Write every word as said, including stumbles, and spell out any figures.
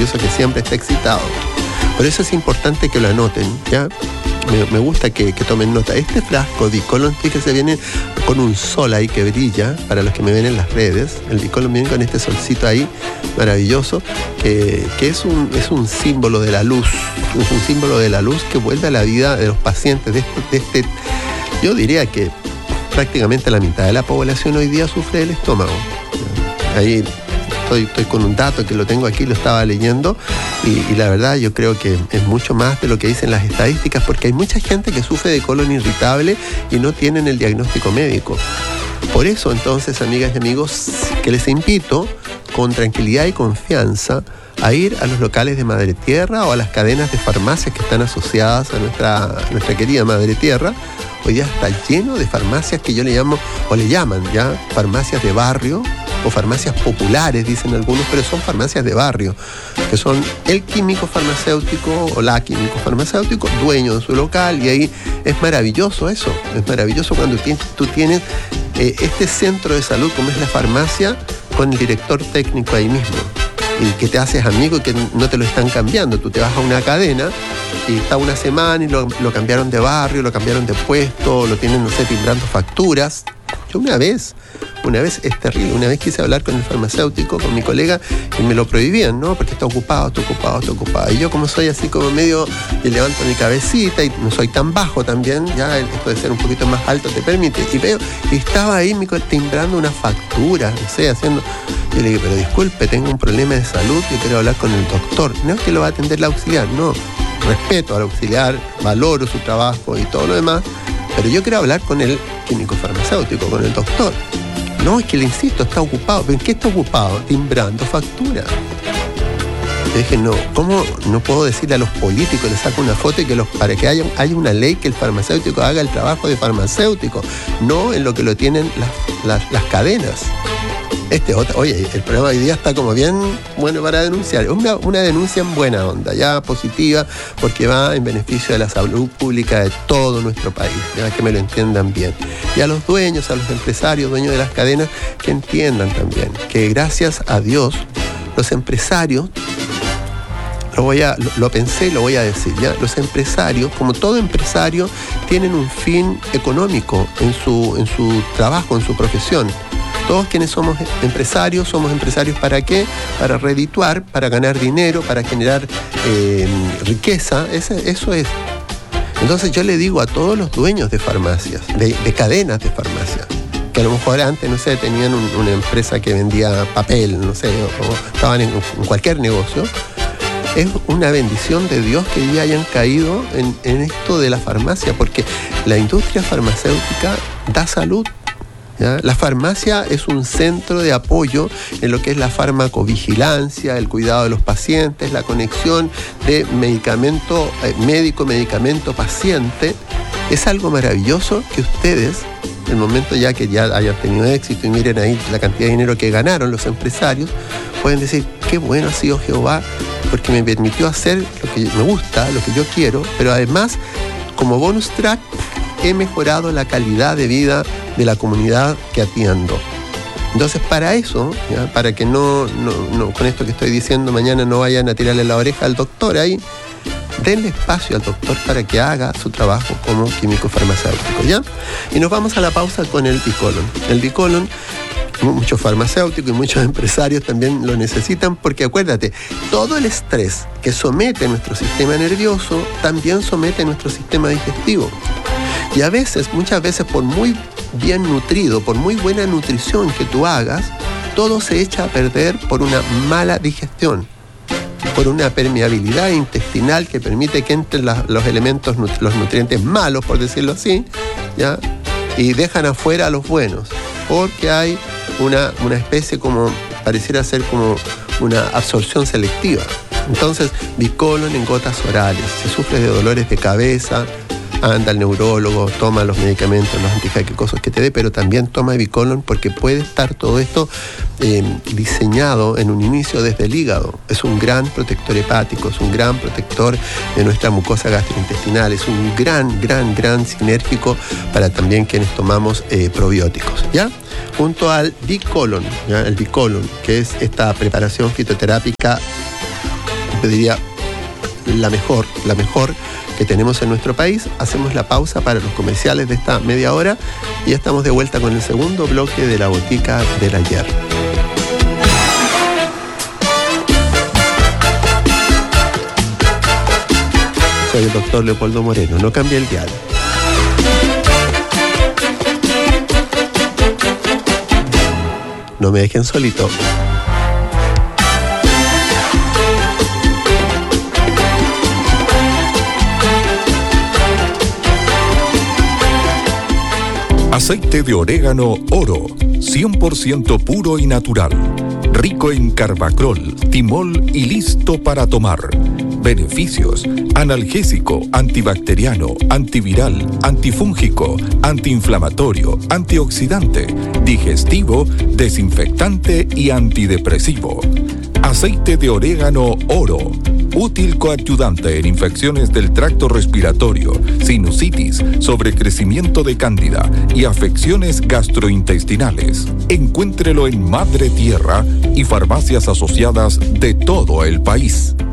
que siempre está excitado. Por eso es importante que lo anoten, ¿ya? Me, me gusta que, que tomen nota. Este frasco Bicolon, fíjense, viene con un sol ahí que brilla, para los que me ven en las redes. El Bicolon viene con este solcito ahí, maravilloso, que, que es, un, es un símbolo de la luz, es un símbolo de la luz que vuelve a la vida de los pacientes de este, de este yo diría que prácticamente la mitad de la población hoy día sufre del estómago. Ahí estoy, estoy con un dato que lo tengo aquí, lo estaba leyendo, y, y la verdad yo creo que es mucho más de lo que dicen las estadísticas, porque hay mucha gente que sufre de colon irritable y no tienen el diagnóstico médico. Por eso entonces, amigas y amigos, que les invito con tranquilidad y confianza a ir a los locales de Madre Tierra o a las cadenas de farmacias que están asociadas a nuestra, a nuestra querida Madre Tierra. Hoy día está lleno de farmacias que yo le llamo, o le llaman ya, farmacias de barrio o farmacias populares, dicen algunos, pero son farmacias de barrio, que son el químico farmacéutico o la químico farmacéutico, dueño de su local, y ahí es maravilloso eso, es maravilloso cuando tú tienes eh, este centro de salud como es la farmacia, con el director técnico ahí mismo, y que te haces amigo y que no te lo están cambiando. Tú te vas a una cadena y está una semana y lo, lo cambiaron de barrio, lo cambiaron de puesto, lo tienen, no sé, timbrando facturas. Yo una vez, una vez es terrible, una vez quise hablar con el farmacéutico, con mi colega, y me lo prohibían, ¿no? Porque está ocupado, está ocupado, está ocupado. Y yo, como soy así como medio, y levanto mi cabecita y no soy tan bajo también, ya esto de ser un poquito más alto te permite. Y veo, y estaba ahí mi, timbrando una factura, no sé, haciendo... Yo le dije, pero disculpe, tengo un problema de salud, yo quiero hablar con el doctor. No es que lo va a atender la auxiliar, no. Respeto al auxiliar, valoro su trabajo y todo lo demás, pero yo quiero hablar con el químico farmacéutico, con el doctor. No, es que le insisto, está ocupado. ¿Pero en qué está ocupado? Timbrando factura. Yo dije, no, ¿cómo no puedo decirle a los políticos, les saco una foto y que los, para que haya, haya una ley que el farmacéutico haga el trabajo de farmacéutico, no en lo que lo tienen las, las, las cadenas? Este otro, oye, el programa hoy día está como bien bueno para denunciar. Una, una denuncia en buena onda, ya positiva, porque va en beneficio de la salud pública de todo nuestro país, ya que me lo entiendan bien. Y a los dueños, a los empresarios, dueños de las cadenas, que entiendan también que gracias a Dios, los empresarios, lo, voy a, lo, lo pensé y lo voy a decir, ya, los empresarios, como todo empresario, tienen un fin económico en su, en su trabajo, en su profesión. Todos quienes somos empresarios, somos empresarios ¿para qué? Para redituar, para ganar dinero, para generar eh, riqueza, Ese, eso es. Entonces yo le digo a todos los dueños de farmacias, de, de cadenas de farmacias, que a lo mejor antes, no sé, tenían un, una empresa que vendía papel, no sé, o, o estaban en, en cualquier negocio, es una bendición de Dios que ya hayan caído en, en esto de la farmacia, porque la industria farmacéutica da salud. ¿Ya? La farmacia es un centro de apoyo en lo que es la farmacovigilancia, el cuidado de los pacientes, la conexión de medicamento eh, médico, medicamento paciente. Es algo maravilloso que ustedes, en el momento ya que ya hayan tenido éxito y miren ahí la cantidad de dinero que ganaron los empresarios, pueden decir, qué bueno ha sido Jehová, porque me permitió hacer lo que me gusta, lo que yo quiero, pero además, como bonus track, he mejorado la calidad de vida de la comunidad que atiendo. Entonces, para eso, ¿ya? Para que no, no, no, con esto que estoy diciendo, mañana no vayan a tirarle la oreja al doctor ahí, denle espacio al doctor para que haga su trabajo como químico farmacéutico, ¿ya? Y nos vamos a la pausa con el Bicolon. El Bicolon, muchos farmacéuticos y muchos empresarios también lo necesitan, porque acuérdate, todo el estrés que somete nuestro sistema nervioso también somete nuestro sistema digestivo. Y a veces, muchas veces, por muy bien nutrido, por muy buena nutrición que tú hagas, todo se echa a perder por una mala digestión, por una permeabilidad intestinal que permite que entren la, los elementos, los nutrientes malos, por decirlo así, ¿ya? Y dejan afuera a los buenos, porque hay una, una especie como, pareciera ser como una absorción selectiva. Entonces, Bicolon en gotas orales. Si sufres de dolores de cabeza, anda al neurólogo, toma los medicamentos, los antijaquecosos que te dé, pero también toma Bicolon, porque puede estar todo esto eh, diseñado en un inicio desde el hígado. Es un gran protector hepático, es un gran protector de nuestra mucosa gastrointestinal, es un gran, gran, gran sinérgico para también quienes tomamos eh, probióticos, ¿ya? Junto al Bicolon, ¿ya? El Bicolon, que es esta preparación fitoterápica yo diría, la mejor, la mejor que tenemos en nuestro país. Hacemos la pausa para los comerciales de esta media hora y ya estamos de vuelta con el segundo bloque de la Botica del Ayer. Soy el doctor Leopoldo Moreno, no cambie el dial. No me dejen solito. Aceite de orégano Oro, cien por ciento puro y natural. Rico en carbacrol, timol y listo para tomar. Beneficios: analgésico, antibacteriano, antiviral, antifúngico, antiinflamatorio, antioxidante, digestivo, desinfectante y antidepresivo. Aceite de orégano Oro, útil coadyuvante en infecciones del tracto respiratorio, sinusitis, sobrecrecimiento de cándida y afecciones gastrointestinales. Encuéntrelo en Madre Tierra y farmacias asociadas de todo el país.